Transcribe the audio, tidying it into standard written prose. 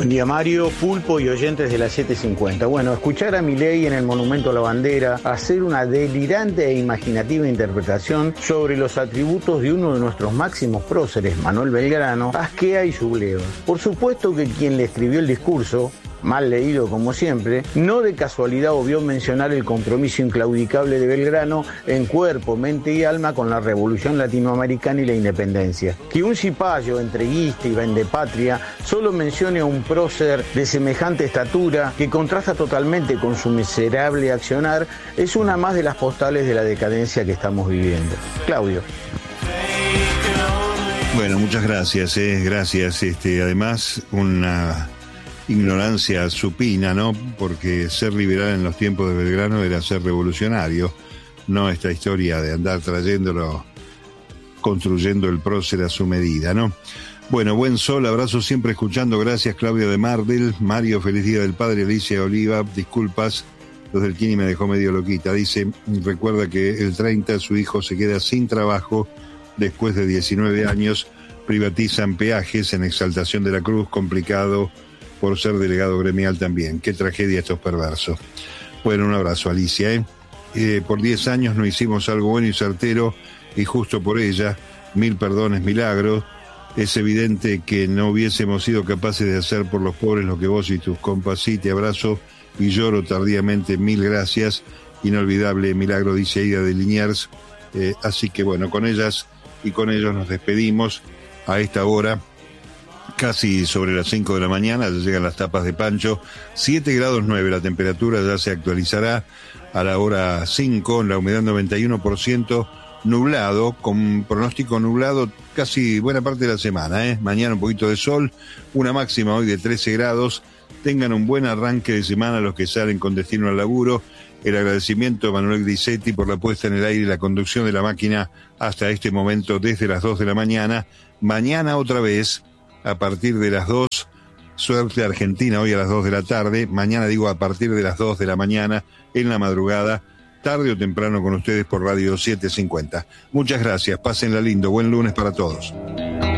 Buen día, Mario, Pulpo y oyentes de la 750. Bueno, escuchar a Milei en el Monumento a la Bandera hacer una delirante e imaginativa interpretación sobre los atributos de uno de nuestros máximos próceres, Manuel Belgrano, asquea y subleva. Por supuesto que quien le escribió el discurso, mal leído como siempre, no de casualidad obvió mencionar el compromiso inclaudicable de Belgrano en cuerpo, mente y alma con la revolución latinoamericana y la independencia. Que un cipayo entreguista y vendepatria solo mencione a un prócer de semejante estatura que contrasta totalmente con su miserable accionar es una más de las postales de la decadencia que estamos viviendo. Claudio. Bueno, muchas gracias, gracias. Además, una ignorancia supina, ¿no? Porque ser liberal en los tiempos de Belgrano era ser revolucionario, no esta historia de andar trayéndolo, construyendo el prócer a su medida, ¿no? Bueno, buen sol, abrazo siempre escuchando, gracias Claudia de Mardel, Mario, feliz día del padre, Alicia Oliva, disculpas, los del Kini me dejó medio loquita, dice, recuerda que el 30 su hijo se queda sin trabajo después de 19 años, privatizan peajes en Exaltación de la Cruz, complicado por ser delegado gremial también. Qué tragedia estos perversos. Bueno, un abrazo, Alicia. Por 10 años no hicimos algo bueno y certero, y justo por ella, 1000 perdones, milagros. Es evidente que no hubiésemos sido capaces de hacer por los pobres lo que vos y tus compas. Sí, te abrazo y lloro tardíamente. 1000 gracias. Inolvidable milagro, dice Aida de Liniers. Así que bueno, con ellas y con ellos nos despedimos a esta hora. Casi sobre las 5 de la mañana, ya llegan las tapas de Pancho, 7 grados 9, la temperatura ya se actualizará a la hora 5, la humedad 91%, nublado, con pronóstico nublado casi buena parte de la semana, mañana un poquito de sol, una máxima hoy de 13 grados, tengan un buen arranque de semana los que salen con destino al laburo, el agradecimiento a Manuel Grisetti por la puesta en el aire y la conducción de la máquina hasta este momento desde las 2 de la mañana, mañana otra vez, a partir de las 2, suerte Argentina hoy a las 2 de la tarde, mañana digo a partir de las 2 de la mañana, en la madrugada, tarde o temprano con ustedes por Radio 750. Muchas gracias, pásenla lindo, buen lunes para todos.